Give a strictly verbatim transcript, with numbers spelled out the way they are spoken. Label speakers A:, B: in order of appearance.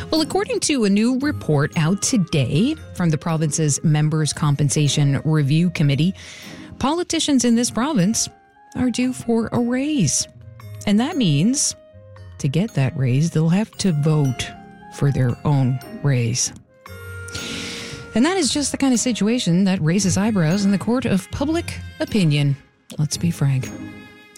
A: Well, according to a new report out today from the province's Members' Compensation Review Committee, politicians in this province are due for a raise. And that means to get that raise, they'll have to vote for their own raise. And that is just the kind of situation that raises eyebrows in the court of public opinion. Let's be frank.